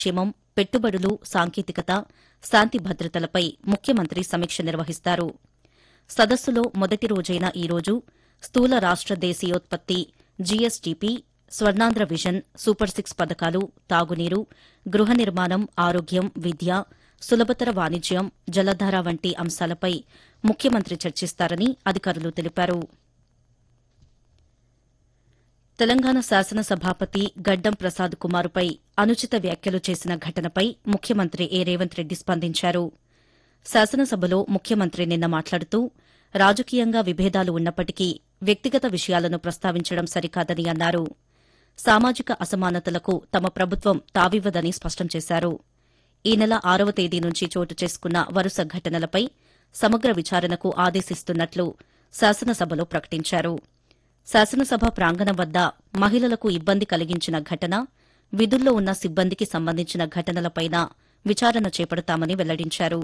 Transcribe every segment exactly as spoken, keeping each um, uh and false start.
క్షేమం, పెట్టుబడులు, సాంకేతికత, శాంతి భద్రతలపై ముఖ్యమంత్రి సమీక్ష నిర్వహిస్తారు. సదస్సులో మొదటి రోజైన ఈ రోజు స్థూల రాష్ట దేశీయోత్పత్తి, GSDP, Swarnandhra vision, super six పథకాలు, తాగునీరు, గృహ నిర్మాణం, ఆరోగ్యం, విద్య, సులభతర వాణిజ్యం, జలధార వంటి అంశాలపై ముఖ్యమంత్రి చర్చిస్తారని అధికారులు తెలిపారు. తెలంగాణ శాసనసభాపతి గడ్డం ప్రసాద్ కుమారుపై అనుచిత వ్యాఖ్యలు చేసిన ఘటనపై ముఖ్యమంత్రి ఏ రేవంత్ రెడ్డి స్పందించారు. శాసనసభలో ముఖ్యమంత్రి నిన్న మాట్లాడుతూ రాజకీయంగా విభేదాలు ఉన్నప్పటికీ వ్యక్తిగత విషయాలను ప్రస్తావించడం సరికాదని అన్నారు. సామాజిక అసమానతలకు తమ ప్రభుత్వం తావివ్వదని స్పష్టం చేశారు. ఈ నెల ఆరవ తేదీ నుంచి చోటు చేసుకున్న వరుస ఘటనలపై సమగ్ర విచారణకు ఆదేశిస్తున్నట్లు శాసనసభలో ప్రకటించారు. శాసనసభ ప్రాంగణం వద్ద మహిళలకు ఇబ్బంది కలిగించిన ఘటన, విధుల్లో ఉన్న సిబ్బందికి సంబంధించిన ఘటనలపైన విచారణ చేపడతామని వెల్లడించారు.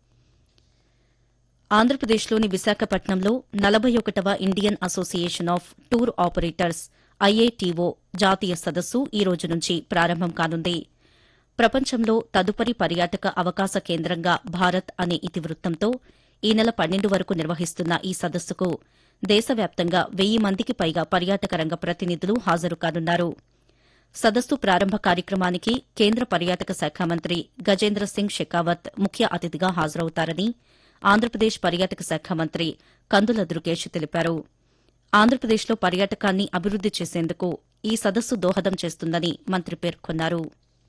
ఆంధ్రప్రదేశ్లోని విశాఖపట్నంలో నలభై ఒకటవ Indian association of tour operators IATO జాతీయ సదస్సు ఈ రోజు నుంచి ప్రారంభం కానుంది. ప్రపంచంలో తదుపరి పర్యాటక అవకాశ కేంద్రంగా భారత్ అనే ఇతివృత్తంతో ఈ నెల పన్నెండు వరకు నిర్వహిస్తున్న ఈ సదస్సుకు దేశవ్యాప్తంగా వెయ్యి మందికి పైగా పర్యాటక రంగ ప్రతినిధులు హాజరు కానున్నారు. సదస్సు ప్రారంభ కార్యక్రమానికి కేంద్ర పర్యాటక శాఖ మంత్రి గజేంద్ర సింగ్ షెకావత్ ముఖ్య అతిథిగా హాజరవుతారని ఆంధ్రప్రదేశ్ పర్యాటక శాఖ మంత్రి కందుల దుర్గేష్ తెలిపారు. ఆంధ్రప్రదేశ్లో పర్యాటకాన్ని అభివృద్ది చేసేందుకు ఈ సదస్సు దోహదం చేస్తుందని మంత్రి పేర్కొన్నారు.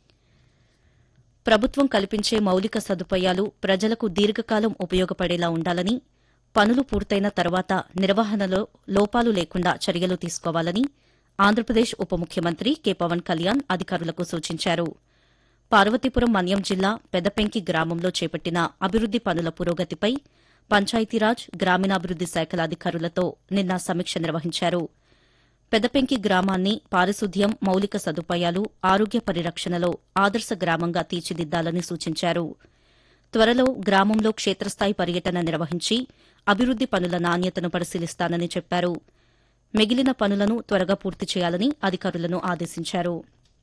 ప్రభుత్వం కల్పించే మౌలిక సదుపాయాలు ప్రజలకు దీర్ఘకాలం ఉపయోగపడేలా ఉండాలని, పనులు పూర్తయిన తర్వాత నిర్వహణలో లోపాలు లేకుండా చర్యలు తీసుకోవాలని ఆంధ్రప్రదేశ్ ఉప ముఖ్యమంత్రి కె పవన్ కళ్యాణ్ అధికారులకు సూచించారు. పార్వతీపురం మన్యం జిల్లా పెదపెంకి గ్రామంలో చేపట్టిన అభివృద్ది పనుల పురోగతిపై పంచాయతీరాజ్, గ్రామీణాభివృద్ది శాఖల అధికారులతో నిన్న సమీక్ష నిర్వహించారు. పెదపెంకి గ్రామాన్ని పారిశుద్ధ్యం, మౌలిక సదుపాయాలు, ఆరోగ్య పరిరక్షణలో ఆదర్శ గ్రామంగా తీర్చిదిద్దాలని సూచించారు. త్వరలో గ్రామంలో క్షేత్రస్థాయి పర్యటన నిర్వహించి అభివృద్ది పనుల నాణ్యతను పరిశీలిస్తానని చెప్పారు. మిగిలిన పనులను త్వరగా పూర్తి చేయాలని అధికారులను ఆదేశించారు.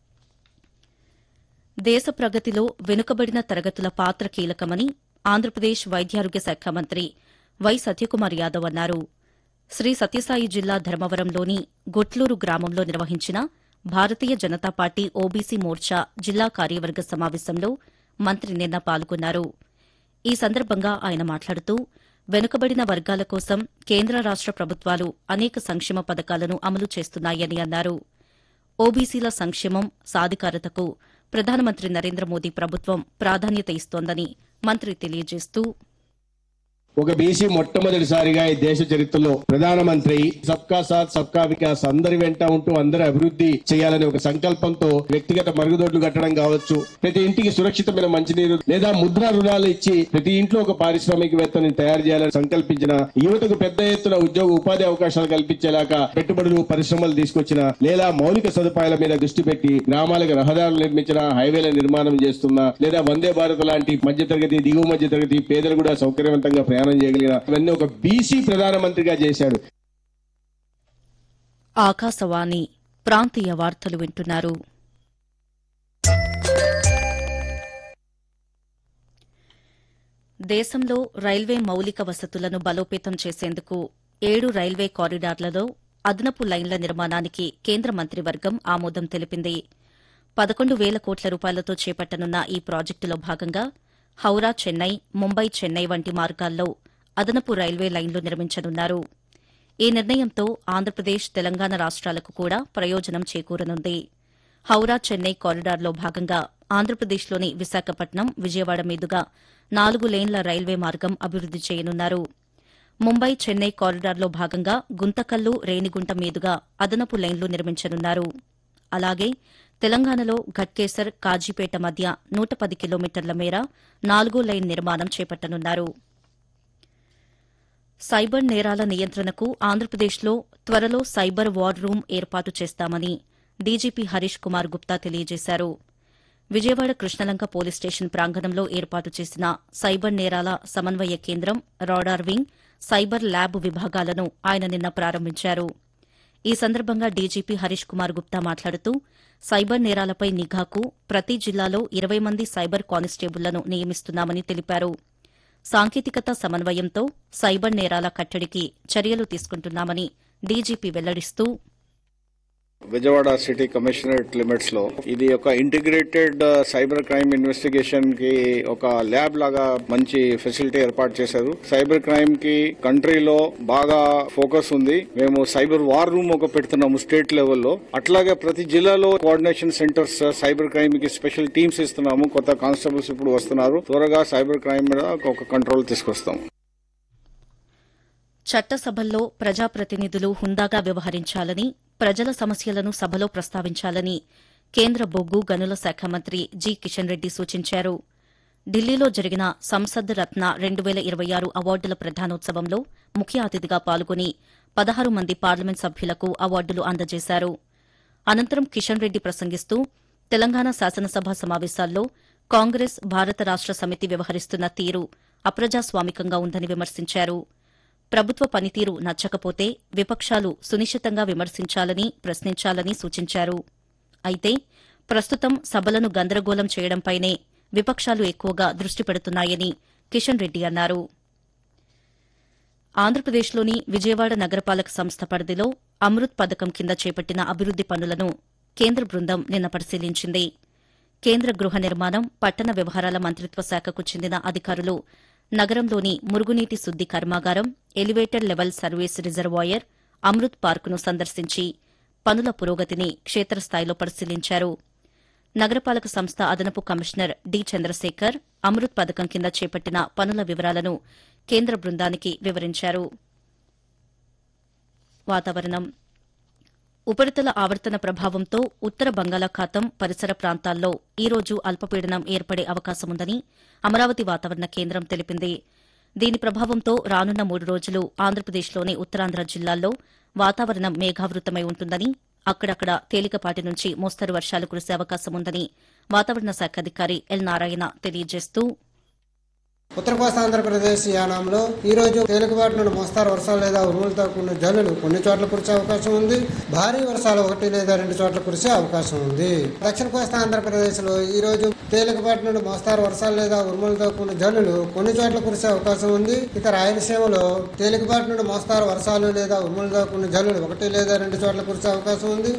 దేశ ప్రగతిలో వెనుకబడిన తరగతుల పాత్ర కీలకమని ఆంధ్రప్రదేశ్ వైద్యారోగ్య శాఖ మంత్రి వై సత్యకుమార్ యాదవ్ అన్నారు. శ్రీ సత్యసాయి జిల్లా ధర్మవరంలోని గొట్లూరు గ్రామంలో నిర్వహించిన భారతీయ జనతా పార్టీ ఓబీసీ మోర్చా జిల్లా కార్యవర్గ సమావేశంలో మంత్రి నిన్న పాల్గొన్నారు. ఈ సందర్భంగా ఆయన మాట్లాడుతూ వెనుకబడిన వర్గాల కోసం కేంద్ర రాష్ట ప్రభుత్వాలు అనేక సంక్షేమ పథకాలను అమలు చేస్తున్నాయని అన్నారు. ఓబీసీల సంక్షేమం, సాధికారతకు ప్రధానమంత్రి నరేంద్ర మోదీ ప్రభుత్వం ప్రాధాన్యత ఇస్తోందని మంత్రి తెలియజేస్తూ ఒక బీసీ మొట్టమొదటిసారిగా ఈ దేశ చరిత్రలో ప్రధానమంత్రి సబ్కా సాత్ సబ్కా వికాస్ అందరి వెంట ఉంటూ అందరి అభివృద్ధి చేయాలనే ఒక సంకల్పంతో వ్యక్తిగత మరుగుదొడ్లు కట్టడం కావచ్చు, ప్రతి ఇంటికి సురక్షితమైన మంచినీరు లేదా ముద్రా రుణాలు ఇచ్చి ప్రతి ఇంట్లో ఒక పారిశ్రామికవేత్తని తయారు చేయాలని సంకల్పించిన, యువతకు పెద్ద ఎత్తున ఉద్యోగ ఉపాధి అవకాశాలు కల్పించేలాగా పెట్టుబడులు, పరిశ్రమలు తీసుకొచ్చిన, లేదా మౌలిక సదుపాయాల మీద దృష్టి పెట్టి గ్రామాలకు రహదారులు నిర్మించిన, హైవేల నిర్మాణం చేస్తున్న, లేదా వందే భారత్ లాంటి మధ్యతరగతి, దిగువ మధ్యతరగతి పేదలు కూడా సౌకర్యవంతంగా ప్రయాణం చేయగలిగిన ఇవన్నీ ఒక బీసీ ప్రధానమంత్రిగా చేశాడు. ఆకాశవాణి ప్రాంతీయ వార్తలు వింటున్నారు. దేశంలో రైల్వే మౌలిక వసతులను బలోపేతం చేసేందుకు ఏడు రైల్వే కారిడార్లలో అదనపు లైన్ల నిర్మాణానికి కేంద్ర మంత్రివర్గం ఆమోదం తెలిపింది. పదకొండు వేల కోట్ల రూపాయలతో చేపట్టనున్న ఈ ప్రాజెక్టులో భాగంగా హౌరా చెన్నై, ముంబై చెన్నై వంటి మార్గాల్లో అదనపు రైల్వే లైన్లు నిర్మించనున్నారు. ఈ నిర్ణయంతో ఆంధ్రప్రదేశ్, తెలంగాణ రాష్ట్రాలకు కూడా ప్రయోజనం చేకూరనుంది. హౌరా చెన్నై కారిడార్లో భాగంగా ఆంధ్రప్రదేశ్లోని విశాఖపట్నం, విజయవాడ మీదుగా నాలుగు లేన్ల రైల్వే మార్గం అభివృద్ది చేయనున్నారు. ముంబై చెన్నై కారిడార్లో భాగంగా గుంతకల్లు, రేణిగుంట మీదుగా అదనపు లైన్లు నిర్మించనున్నారు. అలాగే తెలంగాణలో ఘట్కేసర్, కాజీపేట మధ్య నూట పది కిలోమీటర్ల మేర నాలుగో లైన్ నిర్మాణం చేపట్టనున్నారు. సైబర్ నేరాల నియంత్రణకు ఆంధ్రప్రదేశ్లో త్వరలో సైబర్ వార్ రూమ్ ఏర్పాటు చేస్తామని డీజీపీ హరీష్ కుమార్ గుప్తా తెలియజేశారు. విజయవాడ కృష్ణలంక పోలీస్ స్టేషన్ ప్రాంగణంలో ఏర్పాటు చేసిన సైబర్ నేరాల సమన్వయ కేంద్రం, రాడార్ వింగ్, సైబర్ ల్యాబ్ విభాగాలను ఆయన నిన్న ప్రారంభించారు. ఈ సందర్భంగా డీజీపీ హరీష్ కుమార్ గుప్తా మాట్లాడుతూ సైబర్ నేరాలపై నిఘాకు ప్రతి జిల్లాలో ఇరవై మంది సైబర్ కానిస్టేబుళ్లను నియమిస్తున్నామని తెలిపారు. సాంకేతికత సమన్వయంతో సైబర్ నేరాల కట్టడికి చర్యలు తీసుకుంటున్నామని DGP వెల్లడిస్తూ, Vijayawada city commissionerate limits లో ఇది ఒక ఇంటిగ్రేటెడ్ సైబర్ క్రైమ్ ఇన్వెస్టిగేషన్ కి ఒక ల్యాబ్ లాగా మంచి ఫెసిలిటీ ఏర్పాటు చేశారు. సైబర్ క్రైమ్ కి కంట్రీలో బాగా ఫోకస్ ఉంది. మేము సైబర్ వార్ రూమ్ ఒక పెడుతున్నాము స్టేట్ లెవెల్లో. అట్లాగే ప్రతి జిల్లాలో కోఆర్డినేషన్ సెంటర్స్ సైబర్ క్రైమ్ కి స్పెషల్ టీమ్స్ ఇస్తున్నాము. కొత్త కానిస్టేబుల్స్ ఇప్పుడు వస్తున్నారు. త్వరగా సైబర్ క్రైమ్ మీద ఒక కంట్రోల్ తీసుకొస్తాం. చట్టసభల్లో ప్రజాప్రతినిధులు హుందాగా వ్యవహరించాలని, ప్రజల సమస్యలను సభలో ప్రస్తావించాలని కేంద్ర బొగ్గు గనుల శాఖ మంత్రి జి కిషన్ రెడ్డి సూచించారు. ఢిల్లీలో జరిగిన సంసద్ రత్న రెండు వేల ఇరవై ఆరు అవార్డుల ప్రదానోత్సవంలో ముఖ్య అతిథిగా పాల్గొని పదహారు మంది పార్లమెంట్ సభ్యులకు అవార్డులు అందజేశారు. అనంతరం కిషన్ రెడ్డి ప్రసంగిస్తూ, తెలంగాణ శాసనసభ సమావేశాల్లో కాంగ్రెస్ భారత రాష్ట సమితి వ్యవహరిస్తున్న తీరు అప్రజాస్వామికంగా ఉందని విమర్శించారు. ప్రభుత్వ పనితీరు నచ్చకపోతే విపక్షాలు సునిశితంగా విమర్శించాలని, ప్రశ్నించాలని సూచించారు. అయితే ప్రస్తుతం సభలను గందరగోళం చేయడంపైనే విపక్షాలు ఎక్కువగా దృష్టి పెడుతున్నాయని కిషన్ రెడ్డి అన్నారు. ఆంధ్రప్రదేశ్లోని విజయవాడ నగరపాలక సంస్థ పరిధిలో అమృత్ పథకం కింద చేపట్టిన అభివృద్ది పనులను కేంద్ర బృందం నిన్న పరిశీలించింది. కేంద్ర గృహ నిర్మాణం, పట్టణ వ్యవహారాల మంత్రిత్వ శాఖకు చెందిన అధికారులు నగరంలోని మురుగునీటి శుద్ది కర్మాగారం, elevated level service reservoir, Amrit పార్కును సందర్శించి పనుల పురోగతిని క్షేత్రస్థాయిలో పరిశీలించారు. నగరపాలక సంస్థ అదనపు కమిషనర్ డి చంద్రశేఖర్ అమృత్ పథకం కింద చేపట్టిన పనుల వివరాలను కేంద్ర బృందానికి వివరించారు. వాతావరణం. ఉపరితల ఆవర్తన ప్రభావంతో ఉత్తర బంగాళాఖాతం పరిసర ప్రాంతాల్లో ఈ రోజు అల్పపీడనం ఏర్పడే అవకాశముందని అమరావతి వాతావరణ కేంద్రం తెలిపింది. దీని ప్రభావంతో రానున్న మూడు రోజులు ఆంధ్రప్రదేశ్లోని ఉత్తరాంధ్ర జిల్లాల్లో వాతావరణం మేఘావృతమై ఉంటుందని, అక్కడక్కడ తేలికపాటి నుంచి మోస్తరు వర్షాలు కురిసే అవకాశముందని వాతావరణ శాఖ అధికారి ఎల్ నారాయణ తెలియజేస్తూ, ఉత్తర కోస్తా ఆంధ్రప్రదేశ్ యానాంలో ఈ రోజు తేలికపాటి నుండి మోస్తారు వర్షాలు లేదా ఉరుములతో కూడిన జల్లులు కొన్ని చోట్ల కురిసే అవకాశం ఉంది. భారీ వర్షాలు ఒకటి లేదా రెండు చోట్ల కురిసే అవకాశం ఉంది. దక్షిణ కోస్తా ఆంధ్రప్రదేశ్ లో ఈ రోజు తేలికపాటి నుండి మోస్తారు వర్షాలు లేదా ఉరుములతో కూడిన జల్లులు కొన్ని చోట్ల కురిసే అవకాశం ఉంది. ఇక రాయలసీమలో తేలికపాటి నుండి మోస్తారు వర్షాలు లేదా ఉరుములతో కూడిన జల్లులు ఒకటి లేదా రెండు చోట్ల కురిసే అవకాశం ఉంది.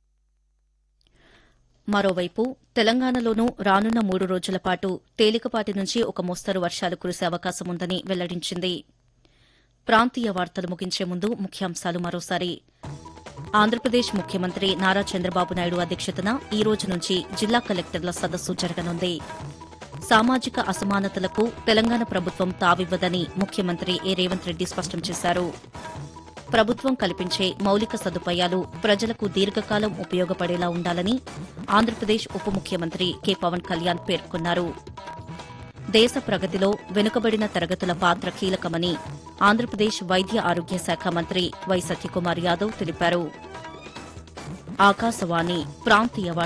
మరోవైపు తెలంగాణలోనూ రానున్న మూడు రోజుల పాటు తేలికపాటి నుంచి ఒక మోస్తరు వర్షాలు కురిసే అవకాశముందని వెల్లడించింది. ప్రాంతీయ వార్తలు ముగించే ముందు ముఖ్యాంశాలు మరోసారి. ఆంధ్రప్రదేశ్ ముఖ్యమంత్రి నారా చంద్రబాబు నాయుడు అధ్యక్షతన ఈ రోజు నుంచి జిల్లా కలెక్టర్ల సదస్సు జరగనుంది. సామాజిక అసమానతలకు తెలంగాణ ప్రభుత్వం తావివ్వదని ముఖ్యమంత్రి ఏ రేవంత్ రెడ్డి స్పష్టం చేశారు. ప్రభుత్వం కల్పించే మౌలిక సదుపాయాలు ప్రజలకు దీర్ఘకాలం ఉపయోగపడేలా ఉండాలని ఆంధ్రప్రదేశ్ ఉప ముఖ్యమంత్రి కె పవన్ కళ్యాణ్ పేర్కొన్నారు. దేశ ప్రగతిలో వెనుకబడిన తరగతుల పాత్ర కీలకమని ఆంధ్రప్రదేశ్ వైద్య ఆరోగ్య శాఖ మంత్రి వై సత్యకుమార్ యాదవ్ తెలిపారు. ఆకాశవాణి ప్రాంతీయ